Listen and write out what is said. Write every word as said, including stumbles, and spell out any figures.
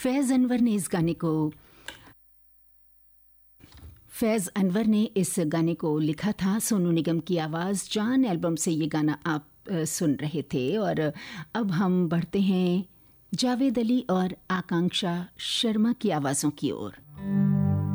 फैज़ अनवर ने इस गाने को फैज़ अनवर ने इस गाने को लिखा था। सोनू निगम की आवाज़, जान एल्बम से ये गाना आप आ, सुन रहे थे। और अब हम बढ़ते हैं जावेद अली और आकांक्षा शर्मा की आवाज़ों की ओर।